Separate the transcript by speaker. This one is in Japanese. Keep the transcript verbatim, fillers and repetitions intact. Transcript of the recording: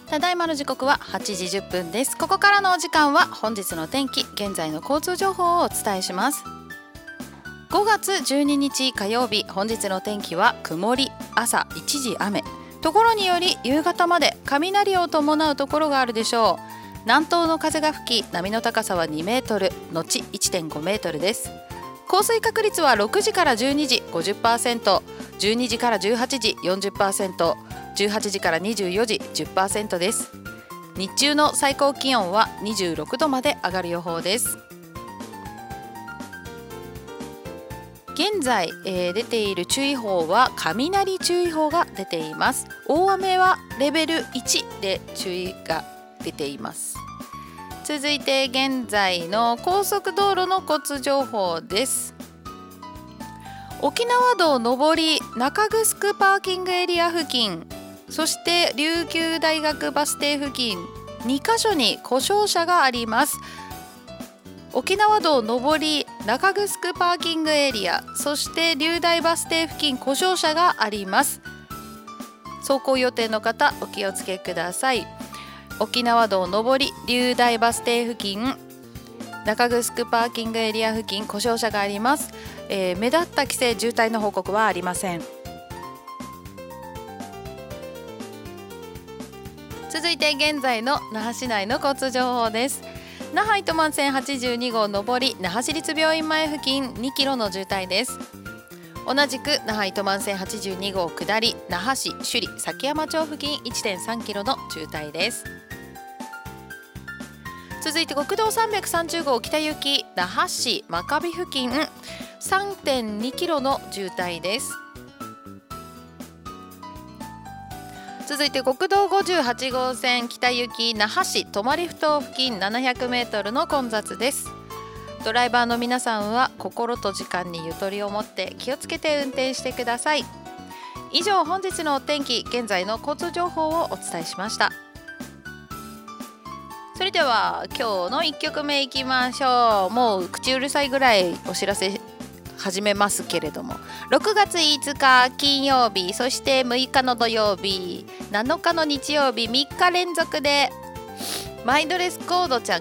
Speaker 1: ただいまの時刻ははちじじゅっぷんです。ここからのお時間は本日の天気、現在の交通情報をお伝えします。ごがつじゅうににち火曜日、本日の天気は曇り、朝一時雨、ところにより夕方まで雷を伴うところがあるでしょう。南東の風が吹き、波の高さはにメートル、後 いってんごメートルです。降水確率はろくじからじゅうにじ ごじゅっパーセント、じゅうにじからじゅうはちじ よんじゅっパーセント、じゅうはちじからにじゅうよじ じゅっパーセント です。日中の最高気温はにじゅうろくどまで上がる予報です。現在、えー、出ている注意報は雷注意報が出ています。大雨はレベルいちで注意が出ています。続いて現在の高速道路の交通情報です。沖縄道上り中城パーキングエリア付近、そして琉球大学バス停付近にカ所に故障車があります。沖縄道上り中城パーキングエリア、そして琉大バス停付近故障車があります。走行予定の方お気をつけください。沖縄道上り琉大バス停付近中城パーキングエリア付近故障車があります。えー、目立った規制渋滞の報告はありません。続いて現在の那覇市内の交通情報です。那覇糸満線はちじゅうにごう上り那覇市立病院前付近にキロの渋滞です。同じく那覇糸満線はちじゅうにごう下り那覇市首里崎山町付近 いってんさんキロの渋滞です。続いて国道さんびゃくさんじゅうごう北行き那覇市真壁付近 さんてんにキロの渋滞です。続いて国道ごじゅうはちごうせん北行き那覇市泊ふ頭付近ななひゃくメートルの混雑です。ドライバーの皆さんは心と時間にゆとりを持って気をつけて運転してください。以上、本日のお天気、現在の交通情報をお伝えしました。それでは今日のいっきょくめいきましょう。もう口うるさいぐらいお知らせ始めますけれども、ろくがついつか金曜日、そしてむいかの土曜日、なのかの日曜日、みっか連続でマイドレスコードちゃん